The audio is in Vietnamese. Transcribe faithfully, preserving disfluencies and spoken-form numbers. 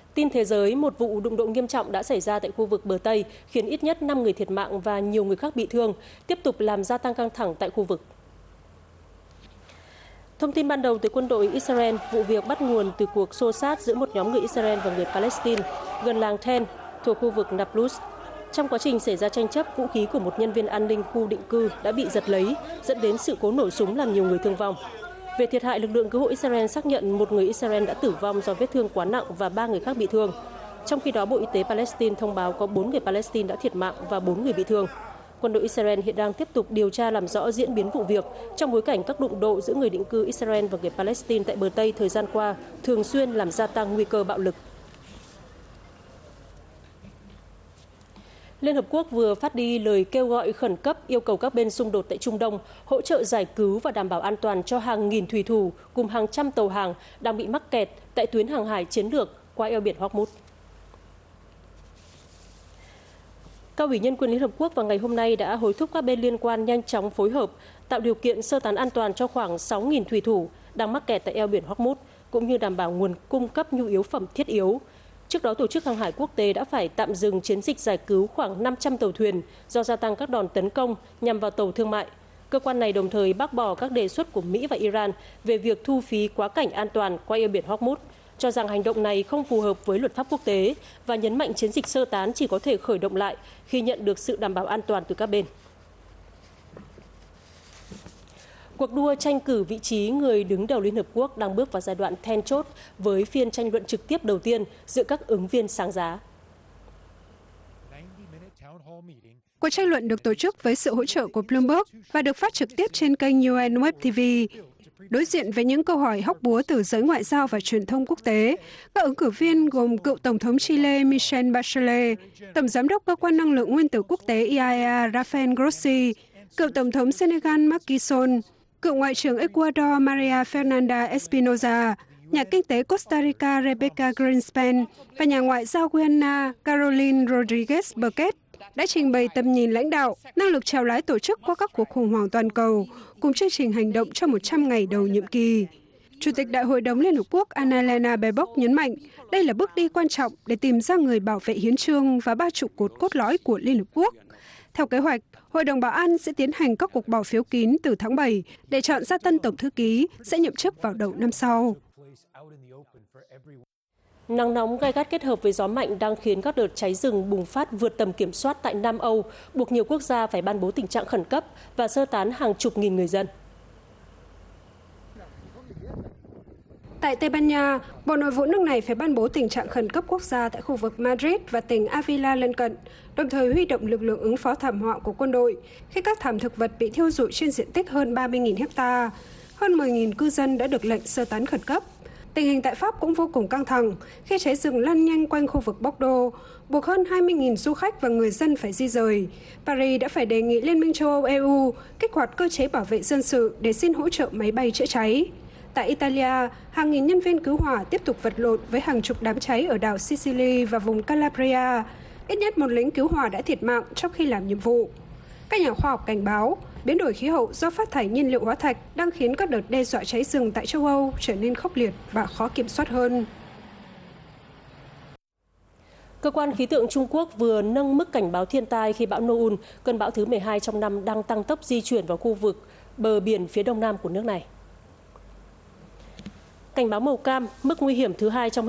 Tin thế giới, một vụ đụng độ nghiêm trọng đã xảy ra tại khu vực bờ Tây, khiến ít nhất năm người thiệt mạng và nhiều người khác bị thương, tiếp tục làm gia tăng căng thẳng tại khu vực. Thông tin ban đầu từ quân đội Israel, vụ việc bắt nguồn từ cuộc xô xát giữa một nhóm người Israel và người Palestine gần làng Ten thuộc khu vực Nablus. Trong quá trình xảy ra tranh chấp, vũ khí của một nhân viên an ninh khu định cư đã bị giật lấy, dẫn đến sự cố nổ súng làm nhiều người thương vong. Về thiệt hại, lực lượng cứu hộ Israel xác nhận một người Israel đã tử vong do vết thương quá nặng và ba người khác bị thương. Trong khi đó, Bộ Y tế Palestine thông báo có bốn người Palestine đã thiệt mạng và bốn người bị thương. Quân đội Israel hiện đang tiếp tục điều tra làm rõ diễn biến vụ việc trong bối cảnh các đụng độ giữa người định cư Israel và người Palestine tại bờ Tây thời gian qua thường xuyên làm gia tăng nguy cơ bạo lực. Liên Hợp Quốc vừa phát đi lời kêu gọi khẩn cấp yêu cầu các bên xung đột tại Trung Đông hỗ trợ giải cứu và đảm bảo an toàn cho hàng nghìn thủy thủ cùng hàng trăm tàu hàng đang bị mắc kẹt tại tuyến hàng hải chiến lược qua eo biển Hormuz. Cao ủy Nhân quyền Liên Hợp Quốc vào ngày hôm nay đã hối thúc các bên liên quan nhanh chóng phối hợp tạo điều kiện sơ tán an toàn cho khoảng sáu nghìn thủy thủ đang mắc kẹt tại eo biển Hormuz, cũng như đảm bảo nguồn cung cấp nhu yếu phẩm thiết yếu. Trước đó, Tổ chức Hàng hải Quốc tế đã phải tạm dừng chiến dịch giải cứu khoảng năm trăm tàu thuyền do gia tăng các đòn tấn công nhằm vào tàu thương mại. Cơ quan này đồng thời bác bỏ các đề xuất của Mỹ và Iran về việc thu phí quá cảnh an toàn qua eo biển Hormuz, cho rằng hành động này không phù hợp với luật pháp quốc tế và nhấn mạnh chiến dịch sơ tán chỉ có thể khởi động lại khi nhận được sự đảm bảo an toàn từ các bên. Cuộc đua tranh cử vị trí người đứng đầu Liên Hợp Quốc đang bước vào giai đoạn then chốt với phiên tranh luận trực tiếp đầu tiên giữa các ứng viên sáng giá. Cuộc tranh luận được tổ chức với sự hỗ trợ của Bloomberg và được phát trực tiếp trên kênh u en Web ti vi. Đối diện với những câu hỏi hóc búa từ giới ngoại giao và truyền thông quốc tế, các ứng cử viên gồm cựu Tổng thống Chile Michelle Bachelet, Tổng Giám đốc Cơ quan Năng lượng Nguyên tử Quốc tế i a e a Rafael Grossi, cựu Tổng thống Senegal Macky Sall, cựu Ngoại trưởng Ecuador Maria Fernanda Espinosa, nhà kinh tế Costa Rica Rebecca Greenspan và nhà ngoại giao Guyana Caroline Rodriguez Burquet đã trình bày tầm nhìn lãnh đạo, năng lực chèo lái tổ chức qua các cuộc khủng hoảng toàn cầu, cùng chương trình hành động trong một trăm ngày đầu nhiệm kỳ. Chủ tịch Đại hội đồng Liên Hợp Quốc Annalena Baerbock nhấn mạnh đây là bước đi quan trọng để tìm ra người bảo vệ hiến chương và ba trụ cột cốt lõi của Liên Hợp Quốc. Theo kế hoạch, Hội đồng Bảo an sẽ tiến hành các cuộc bỏ phiếu kín từ tháng bảy để chọn ra tân tổng thư ký sẽ nhậm chức vào đầu năm sau. Nắng nóng gay gắt kết hợp với gió mạnh đang khiến các đợt cháy rừng bùng phát vượt tầm kiểm soát tại Nam Âu, buộc nhiều quốc gia phải ban bố tình trạng khẩn cấp và sơ tán hàng chục nghìn người dân. Tại Tây Ban Nha, Bộ Nội vụ nước này phải ban bố tình trạng khẩn cấp quốc gia tại khu vực Madrid và tỉnh Avila lân cận, đồng thời huy động lực lượng ứng phó thảm họa của quân đội khi các thảm thực vật bị thiêu rụi trên diện tích hơn ba mươi nghìn hecta. Hơn mười nghìn cư dân đã được lệnh sơ tán khẩn cấp. Tình hình tại Pháp cũng vô cùng căng thẳng khi cháy rừng lan nhanh quanh khu vực Bordeaux, buộc hơn hai mươi nghìn du khách và người dân phải di rời. Paris đã phải đề nghị Liên minh châu Âu e u kích hoạt cơ chế bảo vệ dân sự để xin hỗ trợ máy bay chữa cháy. Tại Italia, hàng nghìn nhân viên cứu hỏa tiếp tục vật lộn với hàng chục đám cháy ở đảo Sicily và vùng Calabria. Ít nhất một lính cứu hỏa đã thiệt mạng trong khi làm nhiệm vụ. Các nhà khoa học cảnh báo, biến đổi khí hậu do phát thải nhiên liệu hóa thạch đang khiến các đợt đe dọa cháy rừng tại châu Âu trở nên khốc liệt và khó kiểm soát hơn. Cơ quan khí tượng Trung Quốc vừa nâng mức cảnh báo thiên tai khi bão Noun, cơn bão thứ mười hai trong năm, đang tăng tốc di chuyển vào khu vực bờ biển phía đông nam của nước này. Cảnh báo màu cam, mức nguy hiểm thứ hai trong